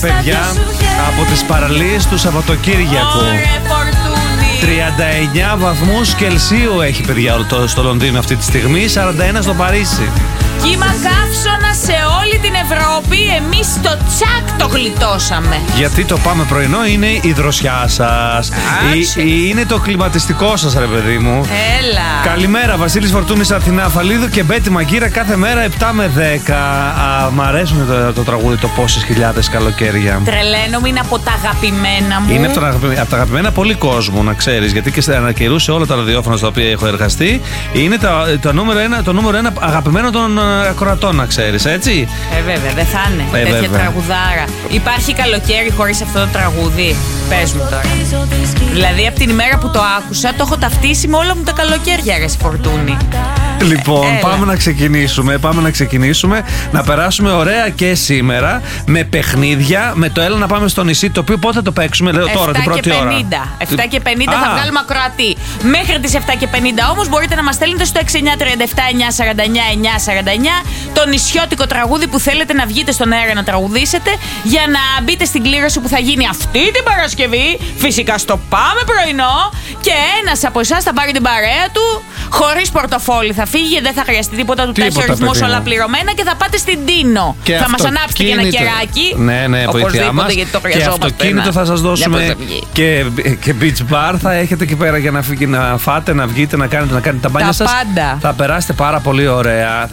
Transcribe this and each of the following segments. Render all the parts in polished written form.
Παιδιά, από τις παραλίες του Σαββατοκύριακου. 39 βαθμούς Κελσίου έχει, παιδιά, στο Λονδίνο αυτή τη στιγμή, 41 στο Παρίσι. Κύμα καύσωνα σε όλη την Ευρώπη. Εμείς το τσακ το γλιτώσαμε. Γιατί το πάμε πρωινό είναι η δροσιά σας. Είναι το κλιματιστικό σας, ρε παιδί μου. Έλα. Καλημέρα, Βασίλης Φορτούνης, Αθηνά Αφαλίδου και Μπέτη Μαγκύρα κάθε μέρα 7 με 10. Μ' αρέσουν το τραγούδι το πόσες χιλιάδες καλοκαίρια. Τρελαίνομαι, είναι από τα αγαπημένα μου. Είναι από τα αγαπημένα πολύ κόσμου, να ξέρεις. Γιατί και ανακαιρούσε όλα τα ραδιόφωνα στα οποία έχω εργαστεί. Είναι το νούμερο ένα αγαπημένο των ακροατών, να ξέρεις, έτσι. Βέβαια, δεν θα είναι τέτοια τραγουδάρα. Υπάρχει καλοκαίρι χωρίς αυτό το τραγούδι? Πες μου τώρα. Δηλαδή, από την ημέρα που το άκουσα, το έχω ταυτίσει με όλα μου τα καλοκαίρια, ρε Φορτούνη. Λοιπόν, πάμε να ξεκινήσουμε. Να περάσουμε ωραία και σήμερα με παιχνίδια. Με το έλα να πάμε στο νησί. Το οποίο πότε θα το παίξουμε, λέω τώρα, την πρώτη ώρα. 7 και 50 θα βγάλουμε ακροατή. Μέχρι τις 7 και 50 όμως μπορείτε να μας στέλνετε στο 6937 949 949 το νησιώτικο τραγούδι που θέλετε να βγείτε στον αέρα να τραγουδήσετε, για να μπείτε στην κλήρωση που θα γίνει αυτή την Παρασκευή. Φυσικά στο Πάμε Πρωινό. Και ένας από εσάς θα πάρει την παρέα του. Χωρίς πορτοφόλι θα φύγει, δεν θα χρειαστεί τίποτα, του τάχει ορισμός, όλα πληρωμένα, και θα πάτε στην Τίνο. Και θα μας ανάψετε και ένα κεράκι. Ναι, βοήθειά μας. Γιατί το και αυτοκίνητο θα σας δώσουμε. Και beach bar θα έχετε εκεί πέρα για να φάτε, να βγείτε, να κάνετε τα μπάνια σας. Πάντα. Θα περάσετε πάρα πολύ ωραία.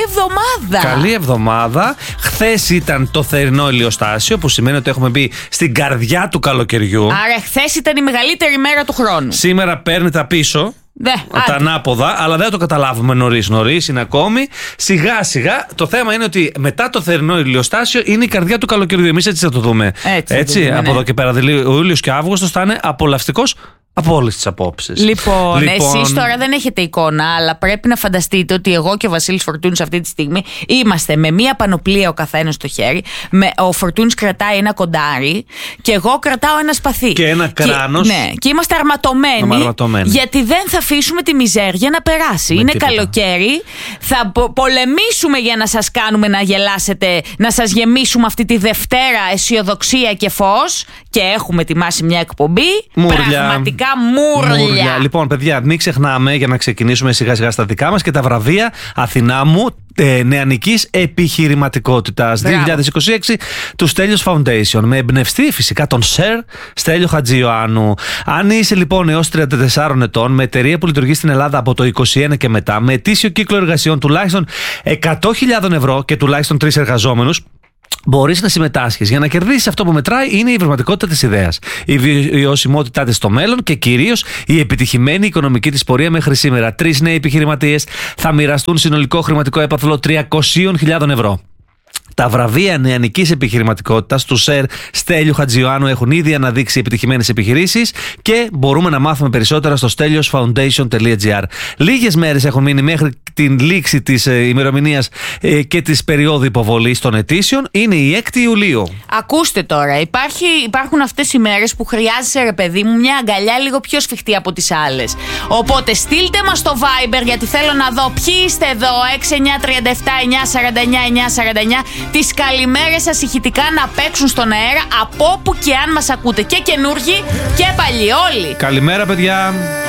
Καλή εβδομάδα. Χθες ήταν το θερινό ηλιοστάσιο, που σημαίνει ότι έχουμε μπει στην καρδιά του καλοκαιριού. Άρα χθες ήταν η μεγαλύτερη μέρα του χρόνου. Σήμερα παίρνει τα πίσω. Τα ανάποδα, αλλά δεν το καταλάβουμε νωρίς είναι ακόμη. Σιγά σιγά. Το θέμα είναι ότι μετά το θερινό ηλιοστάσιο είναι η καρδιά του καλοκαιριού. Εμείς έτσι θα το δούμε. Έτσι, από εδώ και πέρα. Δηλαδή, ο Ιούλιος και Αύγουστος θα είναι απολαυστικός από όλες τις απόψεις. Λοιπόν, εσείς τώρα δεν έχετε εικόνα, αλλά πρέπει να φανταστείτε ότι εγώ και ο Βασίλης Φορτούνης αυτή τη στιγμή είμαστε με μία πανοπλία ο καθένας στο χέρι. Ο Φορτούνης κρατάει ένα κοντάρι και εγώ κρατάω ένα σπαθί. Και ένα κράνος. Και είμαστε αρματωμένοι. Γιατί δεν θα αφήσουμε τη μιζέρια να περάσει. Είναι τίποτα. Καλοκαίρι. Θα πολεμήσουμε για να σας κάνουμε να γελάσετε, να σας γεμίσουμε αυτή τη Δευτέρα αισιοδοξία και φως. Και έχουμε ετοιμάσει μια εκπομπή. Πραγματικά μούρλια. Λοιπόν, παιδιά, μην ξεχνάμε, για να ξεκινήσουμε σιγά σιγά στα δικά μας, και τα βραβεία Αθηνά μου νεανικής επιχειρηματικότητας 2026 του Στέλιος Foundation, με εμπνευστή φυσικά τον Σερ Στέλιο Χατζιωάννου. Αν είσαι λοιπόν έως 34 ετών, με εταιρεία που λειτουργεί στην Ελλάδα από το 21 και μετά, με ετήσιο κύκλο εργασιών τουλάχιστον 100.000 ευρώ και τουλάχιστον 3 εργαζόμενους, μπορείς να συμμετάσχεις. Για να κερδίσεις αυτό που μετράει είναι η πραγματικότητα της ιδέας, η βιωσιμότητά της στο μέλλον και κυρίως η επιτυχημένη οικονομική της πορεία μέχρι σήμερα. 3 νέοι επιχειρηματίες θα μοιραστούν συνολικό χρηματικό έπαθλο 300.000 ευρώ. Τα βραβεία νεανικής επιχειρηματικότητας του Σερ Στέλιου Χατζιωάννου έχουν ήδη αναδείξει επιτυχημένες επιχειρήσεις και μπορούμε να μάθουμε περισσότερα στο steliosfoundation.gr. Λίγες μέρες έχουν μείνει μέχρι την λήξη της ημερομηνίας και της περίοδου υποβολής των αιτήσεων. Είναι η 6η Ιουλίου. Ακούστε τώρα, υπάρχουν αυτές οι μέρες που χρειάζεσαι, ρε παιδί μου, μια αγκαλιά λίγο πιο σφιχτή από τις άλλες. Οπότε στείλτε μας στο Viber, γιατί θέλω να δω ποιοι είστε εδώ. 6937 949 949. Τις καλημέρες σας ηχητικά να παίξουν στον αέρα από όπου και αν μας ακούτε. Και καινούργοι και παλιοί όλοι. Καλημέρα, παιδιά.